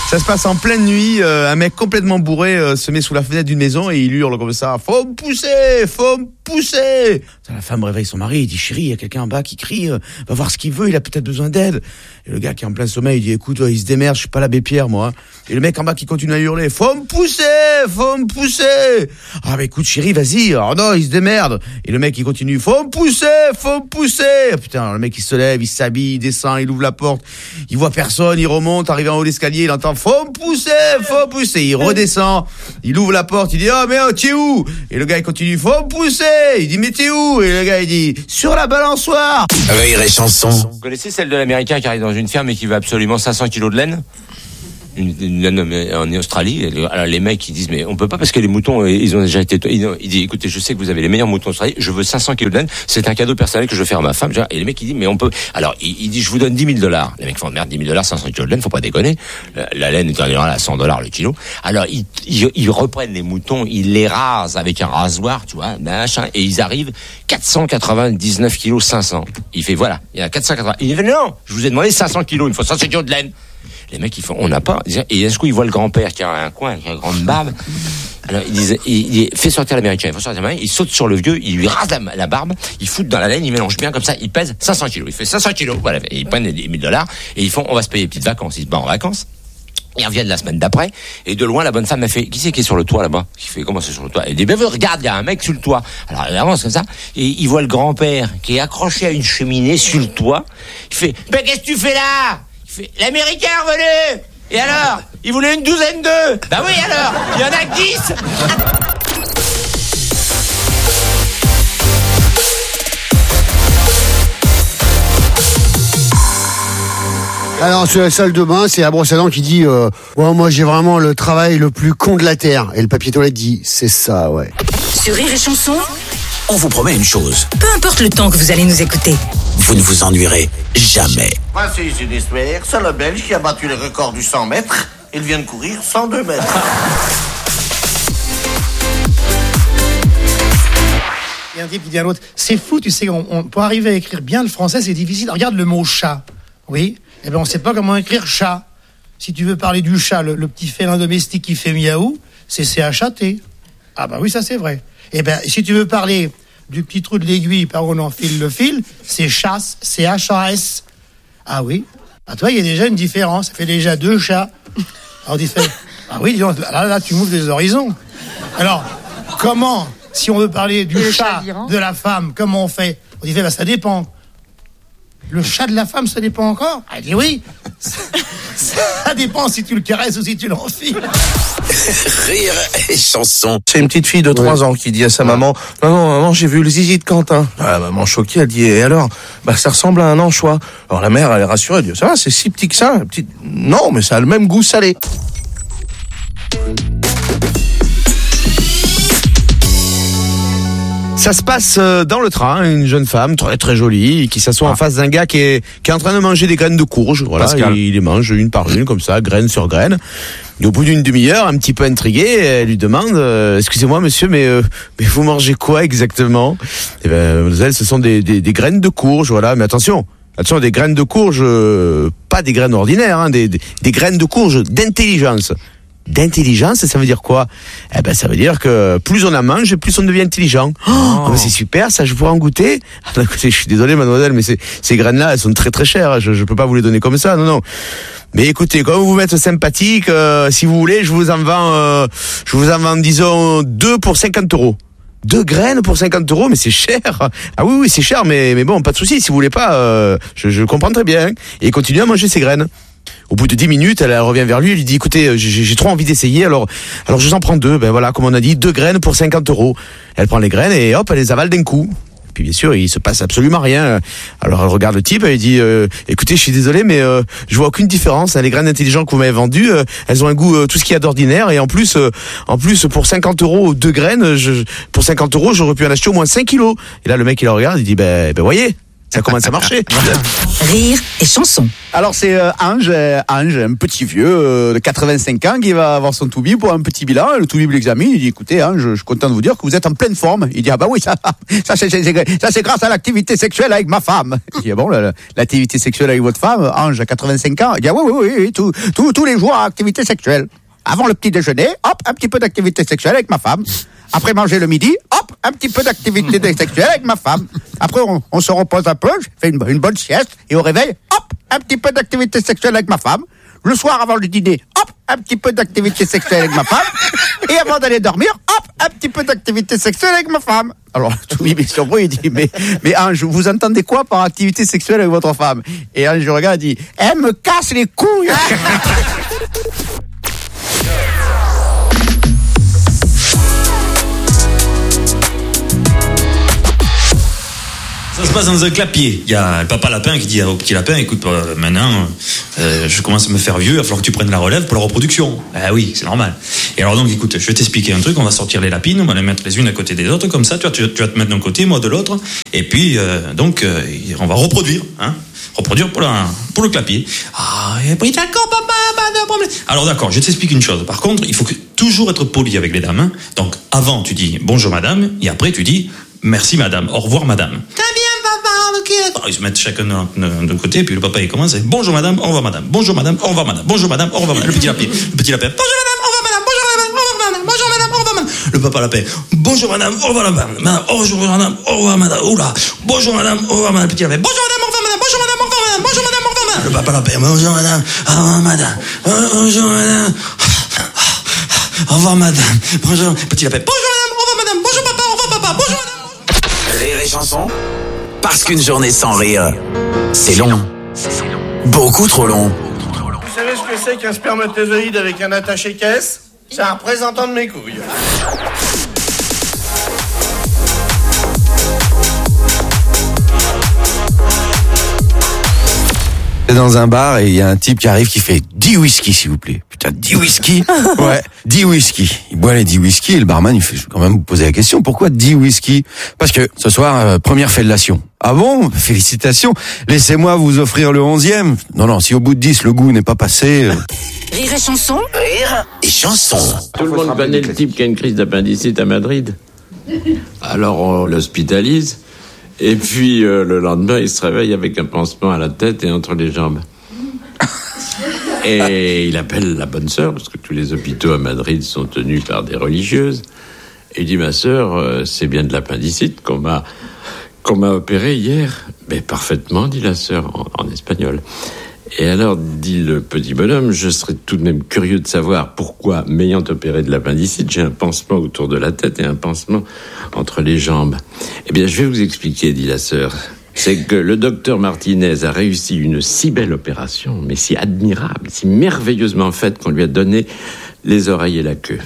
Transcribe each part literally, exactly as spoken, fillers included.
Ça se passe en pleine nuit, euh, un mec complètement bourré euh, se met sous la fenêtre d'une maison et il hurle comme ça, faut me pousser, faut me pousser. La femme réveille son mari, il dit chérie, il y a quelqu'un en bas qui crie, euh, va voir ce qu'il veut, il a peut-être besoin d'aide. Et le gars qui est en plein sommeil, il dit écoute, euh, il se démerde, je suis pas l'abbé Pierre moi. Et le mec en bas qui continue à hurler, faut me pousser, faut me pousser. Ah bah écoute chérie, vas-y. Oh non, il se démerde. Et le mec il continue, faut me pousser, faut me pousser. Ah, putain, alors, le mec il se lève, il s'habille, il descend, il ouvre la porte, il voit personne, il remonte, arrivé en haut de l'escalier, il entend faut me pousser, faut me pousser. Il redescend, il ouvre la porte, il dit oh mais oh, t'es où? Et le gars il continue, faut me pousser. Il dit mais t'es où? Et le gars il dit sur la balançoire. Rire et chanson. Vous connaissez celle de l'Américain qui arrive dans une ferme et qui veut absolument cinq cents kilos de laine? Une, une laine en Australie. Alors les mecs ils disent mais on peut pas parce que les moutons ils ont déjà été. Il dit écoutez je sais que vous avez les meilleurs moutons d'Australie, je veux cinq cents kilos de laine, c'est un cadeau personnel que je veux faire à ma femme. Et les mecs ils disent mais on peut. Alors il, il dit je vous donne dix mille dollars. Les mecs font merde dix mille dollars, cinq cents kilos de laine, faut pas déconner. La, la laine est en général à cent dollars le kilo. Alors ils, ils, ils reprennent les moutons, ils les rasent avec un rasoir, tu vois, machin, et ils arrivent quatre cent quatre-vingt-dix-neuf kilos cinq cents. Il fait voilà, il y a quatre cent quatre-vingts. Il dit non, je vous ai demandé cinq cents kilos, il me faut cinq cents kilos de laine. Les mecs ils font on n'a pas, et d'un coup ils voient le grand-père qui a un coin qui a une grande barbe. Alors ils disent il, il fait sortir l'Américain, il faut sortir l'Américain, il saute sur le vieux, il lui rase la, la barbe, il fout dans la laine, il mélange bien comme ça, il pèse cinq cents kilos, il fait cinq cents kilos, voilà, et ils prennent les mille dollars et ils font on va se payer des petites vacances, ils se barrent en vacances. Ils reviennent la semaine d'après, et de loin, la bonne femme, elle fait, qui c'est qui est sur le toit, là-bas? Qui fait, comment c'est sur le toit? Elle dit, ben, regarde, il y a un mec sur le toit. Alors, elle avance comme ça, et il voit le grand-père, qui est accroché à une cheminée sur le toit. Il fait, ben, qu'est-ce que tu fais là? Il fait, l'Américain est revenu! Et alors? Il voulait une douzaine d'œufs! Bah oui, alors! Il y en a que dix! Alors sur la salle de bain, c'est la brosse à dents qui dit euh, ouais, moi j'ai vraiment le travail le plus con de la terre. Et le papier toilette dit c'est ça, ouais. Sur Rire et Chanson, On vous promet une chose, peu importe le temps que vous allez nous écouter, vous ne vous ennuierez jamais. Voici une histoire, c'est le Belge qui a battu le record du cent mètres. Il vient de courir cent deux mètres. Il y a un type qui dit à l'autre, c'est fou, tu sais, on, on, pour arriver à écrire bien le français, c'est difficile. Regarde le mot chat, oui. Eh bien, on ne sait pas comment écrire chat. Si tu veux parler du chat, le, le petit félin domestique qui fait miaou, c'est C H A T. Ah bah oui, ça c'est vrai. Eh bien, si tu veux parler du petit trou de l'aiguille par où on enfile le fil, c'est chasse, C H A S. Ah oui. Ah toi, il y a déjà une différence. Ça fait déjà deux chats. Alors, tu fais, ah oui, là, là, tu m'ouvres des horizons. Alors, comment, si on veut parler du le chat, chat de la femme, comment on fait? On dit, bah, ça dépend. Le chat de la femme, ça dépend encore? Elle dit oui. Ça dépend si tu le caresses ou si tu l'enfiles. Rire et chanson. C'est une petite fille de trois ouais. ans qui dit à sa maman, non, non, maman, j'ai vu le zizi de Quentin. Ah, la maman choquée, elle dit, et alors? Bah, ça ressemble à un anchois. Alors la mère, elle est rassurée, elle dit, ça va, c'est si petit que ça? Petit... Non, mais ça a le même goût salé. Ça se passe dans le train, une jeune femme très très jolie qui s'assoit ah. en face d'un gars qui est qui est en train de manger des graines de courge. Voilà, il, il les mange une par une comme ça, graine sur graine. Et au bout d'une demi-heure, un petit peu intriguée, elle lui demande euh, excusez-moi monsieur, mais euh, mais vous mangez quoi exactement? Eh ben, mademoiselle, ce sont des, des des graines de courge, voilà. Mais attention. Attention, des graines de courge, euh, pas des graines ordinaires, hein, des, des des graines de courge d'intelligence. D'intelligence, ça veut dire quoi? Eh ben, ça veut dire que plus on en mange, plus on devient intelligent. Oh, oh ben c'est super, ça, je pourrais en goûter. Ah, écoutez, je suis désolé, mademoiselle, mais ces, ces graines-là, elles sont très très chères. Je, je peux pas vous les donner comme ça, non, non. Mais écoutez, comme vous m'êtes sympathique, euh, si vous voulez, je vous en vends, euh, je vous en vends, disons, deux pour cinquante euros. Deux graines pour cinquante euros, mais c'est cher. Ah oui, oui, c'est cher, mais, mais bon, pas de souci. Si vous voulez pas, euh, je, je comprends très bien. Et continuez à manger ces graines. Au bout de dix minutes, elle revient vers lui, elle lui dit, écoutez, j'ai, j'ai trop envie d'essayer, alors, alors je vous en prends deux. Ben voilà, comme on a dit, deux graines pour cinquante euros. Elle prend les graines et hop, elle les avale d'un coup. Puis bien sûr, il se passe absolument rien. Alors elle regarde le type, elle dit, euh, écoutez, je suis désolé, mais euh, je vois aucune différence. Les graines intelligentes que vous m'avez vendues, euh, elles ont un goût euh, tout ce qu'il y a d'ordinaire. Et en plus, euh, en plus, pour cinquante euros, deux graines, je, pour cinquante euros, j'aurais pu en acheter au moins cinq kilos. Et là, le mec, il la regarde, il dit, ben, ben voyez. Ça commence à marcher. Rire et chanson. Alors c'est euh, Ange, euh, Ange, un petit vieux euh, de quatre-vingt-cinq ans qui va avoir son toubib pour un petit bilan. Le toubib l'examine, il dit écoutez Ange, je suis content de vous dire que vous êtes en pleine forme. Il dit ah bah oui ça, ça c'est, c'est, ça c'est grâce à l'activité sexuelle avec ma femme. Il dit ah bon la, l'activité sexuelle avec votre femme, Ange à quatre-vingt-cinq ans. Il dit ah oui oui oui, oui tout, tout, tous les jours activité sexuelle. Avant le petit déjeuner, hop un petit peu d'activité sexuelle avec ma femme. Après manger le midi, hop, un petit peu d'activité sexuelle avec ma femme. Après, on, on se repose un peu, je fais une, une bonne sieste, et au réveil, hop, un petit peu d'activité sexuelle avec ma femme. Le soir, avant le dîner, hop, un petit peu d'activité sexuelle avec ma femme. Et avant d'aller dormir, hop, un petit peu d'activité sexuelle avec ma femme. Alors, tout le monde est surpris, il dit, mais, mais Ange, vous entendez quoi par activité sexuelle avec votre femme? Et Ange, je regarde, il dit, elle me casse les couilles! Ça se passe dans un clapier. Il y a le papa lapin qui dit au petit lapin, écoute, euh, maintenant, euh, je commence à me faire vieux, il va falloir que tu prennes la relève pour la reproduction. Ah oui, c'est normal. Et alors donc, écoute, je vais t'expliquer un truc, on va sortir les lapines, on va les mettre les unes à côté des autres, comme ça, tu vas, tu, tu vas te mettre d'un côté, moi de l'autre, et puis, euh, donc, euh, on va reproduire, hein. Reproduire pour, la, pour le clapier. Ah, et puis d'accord, papa, pas de problème. Alors d'accord, je t'explique une chose. Par contre, il faut que, toujours être poli avec les dames. Hein. Donc, avant, tu dis bonjour madame, et après, tu dis merci madame, au revoir madame. Très bien, papa, ok. Ils se mettent chacun d'un côté, puis le papa, il commence, et bonjour madame, au revoir madame, bonjour madame, au revoir madame, bonjour madame, au revoir madame. Le petit lapin, le petit lapin, bonjour madame, au revoir madame, bonjour madame, au revoir madame, bonjour madame, au revoir madame. Le papa lapin, bonjour madame, au revoir madame, madame, bonjour madame, au revoir madame, oula, bonjour madame, au revoir madame, le petit lapin, bonjour madame, au revoir madame, bonjour madame, au revoir madame, bonjour madame, au revoir madame. Le papa lapin, bonjour madame, au revoir madame, bonjour madame, au revoir madame, bonjour, petit lapin, bonjour madame, au revoir madame, bonjour papa, au revoir papa, bonjour madame. Rire et chanson, parce qu'une journée sans rire, c'est long. Beaucoup trop long. Vous savez ce que c'est qu'un spermatozoïde avec un attaché-caisse? C'est un représentant de mes couilles. Dans un bar et il y a un type qui arrive qui fait dix whisky s'il vous plaît. Putain, dix whisky? Ouais, dix whisky. Il boit les dix whisky et le barman il fait, je vais quand même vous poser la question, pourquoi dix whisky? Parce que ce soir, euh, première fellation. Ah bon? Félicitations. Laissez-moi vous offrir le onzième. Non, non, si au bout de dix le goût n'est pas passé... Euh... Rire et chanson. Rire et chanson. Tout le monde connaît le type qui a une crise d'appendicite à Madrid. Alors on l'hospitalise. Et puis, euh, le lendemain, il se réveille avec un pansement à la tête et entre les jambes. Et il appelle la bonne sœur, parce que tous les hôpitaux à Madrid sont tenus par des religieuses. Et il dit, ma sœur, euh, c'est bien de l'appendicite qu'on m'a, qu'on m'a opéré hier. Mais parfaitement, dit la sœur, en, en espagnol. Et alors, dit le petit bonhomme, je serais tout de même curieux de savoir pourquoi, m'ayant opéré de l'appendicite, j'ai un pansement autour de la tête et un pansement entre les jambes. Eh bien, je vais vous expliquer, dit la sœur. C'est que le docteur Martinez a réussi une si belle opération, mais si admirable, si merveilleusement faite qu'on lui a donné les oreilles et la queue.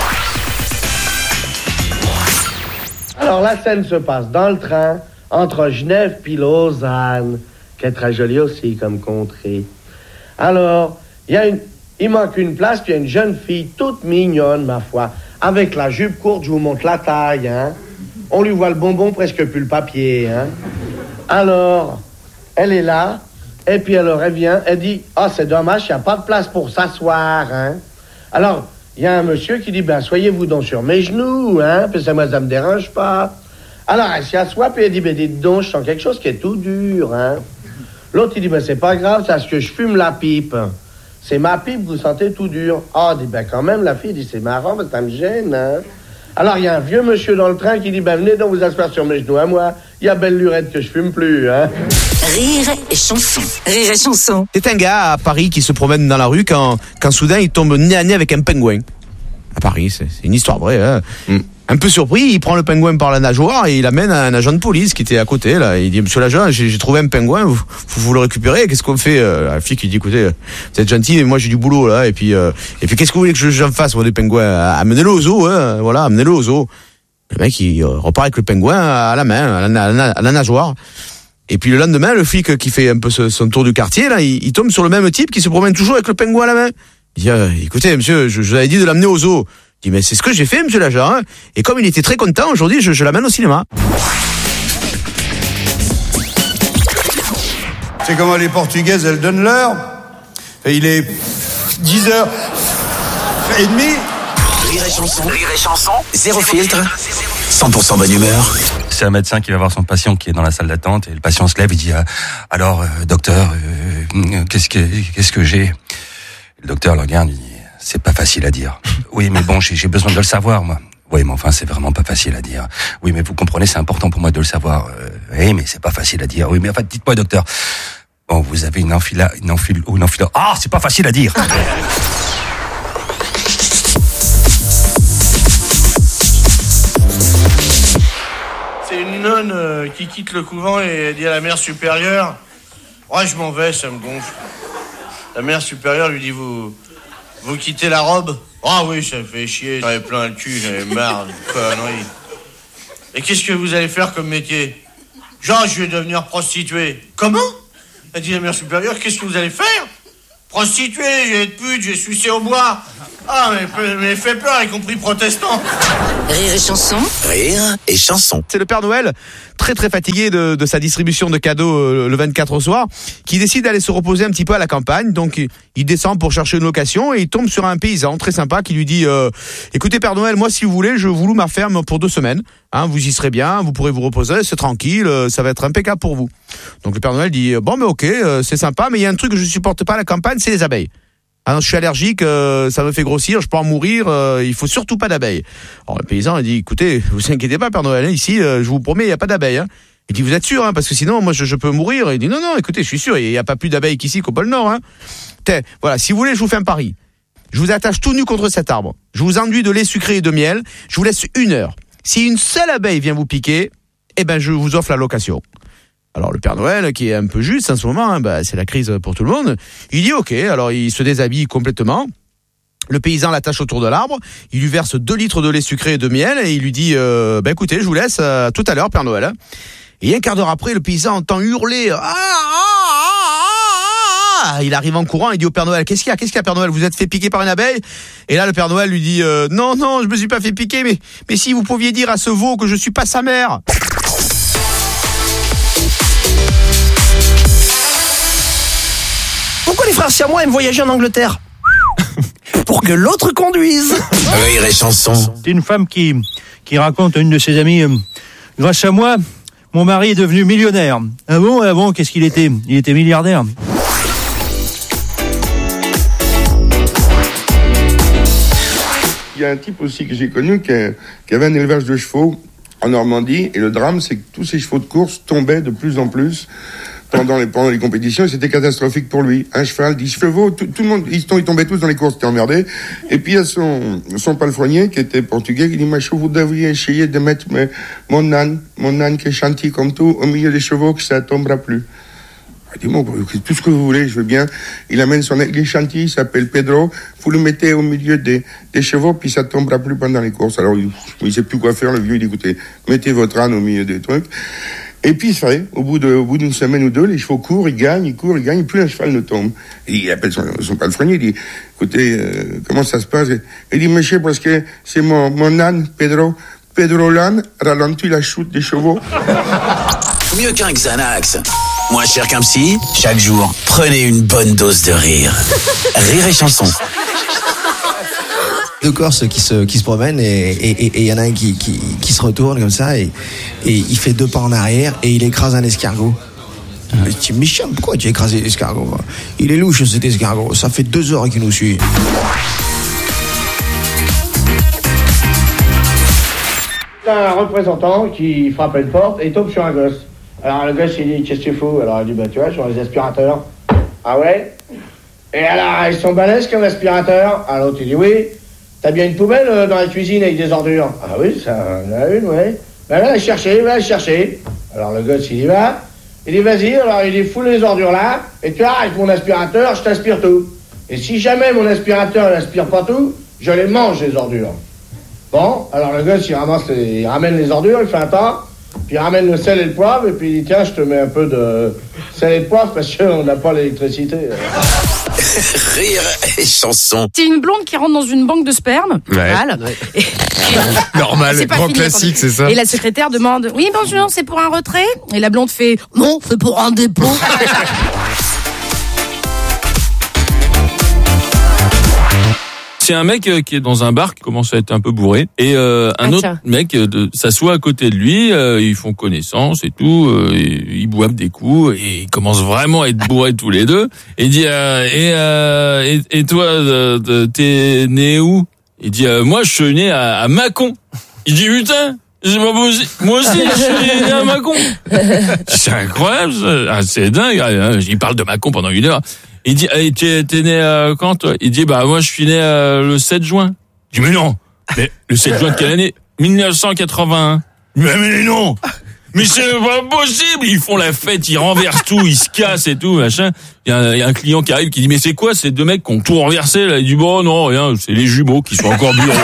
Alors, la scène se passe dans le train, entre Genève puis Lausanne, qui est très jolie aussi comme contrée. Alors, il y a une, il manque une place, puis il y a une jeune fille toute mignonne, ma foi, avec la jupe courte, je vous montre la taille, hein. On lui voit le bonbon, presque plus le papier, hein. Alors, elle est là, et puis alors elle vient, elle dit, ah, oh, c'est dommage, il n'y a pas de place pour s'asseoir, hein. Alors, il y a un monsieur qui dit, ben, soyez-vous donc sur mes genoux, hein, puis ça, moi, ça me dérange pas. Alors, elle s'y assoit, puis elle dit, ben, dites donc, je sens quelque chose qui est tout dur, hein. L'autre, il dit, ben, c'est pas grave, c'est parce que je fume la pipe. C'est ma pipe, vous sentez tout dur. Ah, oh, dit, ben, quand même, la fille dit, c'est marrant, mais ça me gêne, hein. Alors, il y a un vieux monsieur dans le train qui dit, ben, venez donc vous asseoir sur mes genoux à moi. Il y a belle lurette que je fume plus, hein. Rire et chanson. Rire et chanson. C'est un gars à Paris qui se promène dans la rue quand, quand soudain il tombe nez à nez avec un pingouin. À Paris, c'est, c'est une histoire vraie, hein. Mm. Un peu surpris, il prend le pingouin par la nageoire et il l'amène à un agent de police qui était à côté, là. Il dit, monsieur l'agent, j'ai, j'ai trouvé un pingouin, vous, vous, vous le récupérez, qu'est-ce qu'on fait? euh, La fille qui dit, écoutez, vous êtes gentil, mais moi j'ai du boulot, là, et puis, euh, et puis qu'est-ce que vous voulez que je, j'en fasse, moi, des pingouins? Amenez-le au zoo, hein, voilà, amenez-le au zoo. Le mec, il repart avec le pingouin à la main, à la, à la, à la nageoire. Et puis le lendemain, le flic qui fait un peu ce, son tour du quartier, là, il, il tombe sur le même type qui se promène toujours avec le pingouin à la main. Il dit, euh, écoutez, monsieur, je, je vous avais dit de l'amener au zoo. Il dit, mais c'est ce que j'ai fait, monsieur l'agent, hein. Et comme il était très content, aujourd'hui, je, je l'amène au cinéma. C'est comment les Portugaises, elles donnent l'heure. Et il est dix heures et demie. Rire et chanson. Rire et chanson. Zéro filtre. cent pour cent bonne humeur. C'est un médecin qui va voir son patient qui est dans la salle d'attente et le patient se lève et dit ah, alors euh, docteur euh, qu'est-ce que qu'est-ce que j'ai. Le docteur le regarde et dit c'est pas facile à dire. Oui mais bon j'ai, j'ai besoin de le savoir moi. Oui mais enfin c'est vraiment pas facile à dire. Oui mais vous comprenez c'est important pour moi de le savoir. Euh, oui mais c'est pas facile à dire. Oui mais enfin dites-moi docteur. Bon vous avez une enfila une enfila une enfila. Ah c'est pas facile à dire. C'est une nonne euh, qui quitte le couvent et dit à la mère supérieure « Ouais, je m'en vais, ça me gonfle. » La mère supérieure lui dit « Vous vous quittez la robe ?»« Ah oui, ça me fait chier, j'en avais plein le cul, j'en avais marre de conneries. »« Et qu'est-ce que vous allez faire comme métier ?»« Genre, je vais devenir prostituée. »« Comment ?» Elle dit la mère supérieure « Qu'est-ce que vous allez faire ?»« Prostituée, je vais être pute, je vais sucer au bois. » Ah, mais, mais fait peur, y compris protestant. Rire et chanson. Rire et chanson. C'est le Père Noël, très très fatigué de, de sa distribution de cadeaux euh, le vingt-quatre au soir, qui décide d'aller se reposer un petit peu à la campagne. Donc il, il descend pour chercher une location et il tombe sur un paysan très sympa qui lui dit euh, « Écoutez Père Noël, moi si vous voulez, je vous loue ma ferme pour deux semaines. Hein, vous y serez bien, vous pourrez vous reposer, c'est tranquille, euh, ça va être impeccable pour vous. » Donc le Père Noël dit « Bon mais ok, euh, c'est sympa, mais il y a un truc que je supporte pas à la campagne, c'est les abeilles. » Ah non, je suis allergique, euh, ça me fait grossir, je peux en mourir, euh, il faut surtout pas d'abeilles. Alors le paysan a dit, écoutez, vous inquiétez pas Père Noël, hein, ici, euh, je vous promets, il n'y a pas d'abeilles. Hein. Il dit, vous êtes sûr, hein, parce que sinon, moi, je, je peux mourir. Il dit, non, non, écoutez, je suis sûr, il n'y a pas plus d'abeilles qu'ici qu'au pôle Nord. Hein. T'es, voilà, si vous voulez, je vous fais un pari. Je vous attache tout nu contre cet arbre. Je vous enduis de lait sucré et de miel. Je vous laisse une heure. Si une seule abeille vient vous piquer, eh ben, je vous offre la location. Alors le Père Noël, qui est un peu juste en ce moment, hein, bah, c'est la crise pour tout le monde, il dit ok, alors il se déshabille complètement, le paysan l'attache autour de l'arbre, il lui verse deux litres de lait sucré et de miel, et il lui dit, euh, bah écoutez, je vous laisse euh, tout à l'heure Père Noël. Et un quart d'heure après, le paysan entend hurler, ah, ah, ah, ah. Il arrive en courant, il dit au Père Noël, qu'est-ce qu'il y a, qu'est-ce qu'il y a Père Noël, vous êtes fait piquer par une abeille? Et là le Père Noël lui dit, euh, non, non, je me suis pas fait piquer, mais, mais si vous pouviez dire à ce veau que je suis pas sa mère. Pourquoi les frères siamois aiment voyager en Angleterre? Pour que l'autre conduise. Rire et chanson. C'est une femme qui, qui raconte à une de ses amies, euh, grâce à moi, mon mari est devenu millionnaire. Ah bon, ah bon, qu'est-ce qu'il était? Il était milliardaire. Il y a un type aussi que j'ai connu qui, a, qui avait un élevage de chevaux en Normandie, et le drame, c'est que tous ces chevaux de course tombaient de plus en plus pendant les, pendant les compétitions, et c'était catastrophique pour lui. Un cheval, dix chevaux, tout, tout le monde, ils, ils tombaient tous dans les courses, c'était emmerdé. Et puis il y a son, son palefrenier, qui était portugais, qui dit, ma chevaux, vous devriez essayer de mettre mes, mon âne, mon âne qui est gentil comme tout, au milieu des chevaux, que ça tombera plus. Il dit, bon, tout ce que vous voulez, je veux bien. Il amène son, il est gentil, il s'appelle Pedro, vous le mettez au milieu des, des chevaux, puis ça tombera plus pendant les courses. Alors, il, il sait plus quoi faire, le vieux, il dit, écoutez, mettez votre âne au milieu des trucs. Et puis, c'est vrai, au bout de, au bout d'une semaine ou deux, les chevaux courent, ils gagnent, ils courent, ils gagnent, plus un cheval ne tombe. Et il appelle son, son palefrenier, il dit, écoutez, euh, comment ça se passe? Il dit, monsieur, parce que c'est mon, mon âne, Pedro, Pedro l'âne, ralentit la chute des chevaux. Mieux qu'un Xanax, moins cher qu'un psy, chaque jour, prenez une bonne dose de rire. Rire et chanson. Deux Corses qui se, qui se promènent et il et, et, et y en a un qui, qui, qui se retourne comme ça et, et il fait deux pas en arrière et il écrase un escargot. Je dis, Michel, pourquoi tu as écrasé l'escargot? Il est louche cet escargot, ça fait deux heures qu'il nous suit. Un représentant qui frappe à une porte et il tombe sur un gosse. Alors le gosse il dit, qu'est-ce que tu fous? Alors il dit, bah tu vois, sur les aspirateurs. Ah ouais? Et alors ils sont balèzes comme aspirateur. Alors l'autre il dit, oui. T'as bien une poubelle euh, dans la cuisine avec des ordures? Ah oui, ça en a une, ouais. Ben va la chercher, va la chercher. Alors le gosse il y va. Il dit, vas-y, alors il dit, fous les ordures là. Et tu vois, avec mon aspirateur, je t'aspire tout. Et si jamais mon aspirateur n'aspire pas tout, je les mange les ordures. Bon, alors le gosse il ramasse les, il ramène les ordures, il fait un tas. Puis il ramène le sel et le poivre, et puis il dit, tiens, je te mets un peu de sel et de poivre parce qu'on n'a pas l'électricité. Rire et chanson. C'est une blonde qui rentre dans une banque de sperme. Ouais. Normal. Et- Normal, C'est pas grand fini, classique, attendez. c'est ça. Et la secrétaire demande, oui, bonjour, c'est pour un retrait? Et la blonde fait, non, c'est pour un dépôt. C'est un mec euh, qui est dans un bar qui commence à être un peu bourré et euh, un Ah, autre tiens. mec euh, de, s'assoit à côté de lui, euh, ils font connaissance et tout, euh, et ils boivent des coups et ils commencent vraiment à être bourrés tous les deux. Et il dit euh, et, euh, et et toi euh, euh, t'es né où? Il dit euh, moi je suis né à, à Mâcon. Il dit putain. C'est pas possible. Moi aussi, je suis né à Mâcon. C'est incroyable, ça. Ah, c'est dingue. hein. Il parle de Mâcon pendant une heure. Il dit, hey, t'es, t'es né euh, quand, toi? Il dit, bah, moi, je suis né euh, le sept juin. Je dis, mais non. Mais le sept juin de quelle année? mille neuf cent quatre-vingt-un. Mais, mais non. Mais c'est pas possible. Ils font la fête, ils renversent tout, ils se cassent et tout, machin. Il y a un, il y a un client qui arrive qui dit, mais c'est quoi ces deux mecs qui ont tout renversé, là? Il dit, bon, non, rien, c'est les jumeaux qui sont encore bureaux.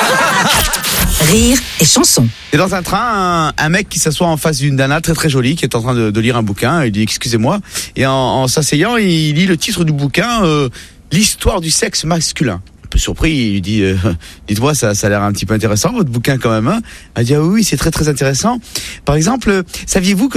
Rire et chanson. Et dans un train, un, un mec qui s'assoit en face d'une nana très très jolie qui est en train de, de lire un bouquin. Il dit excusez-moi. Et en, en s'asseyant, il lit le titre du bouquin, euh, l'histoire du sexe masculin. Un peu surpris, il lui dit euh, dites-moi, ça, ça a l'air un petit peu intéressant votre bouquin quand même. Hein? Elle dit ah oui, c'est très très intéressant. Par exemple, saviez-vous que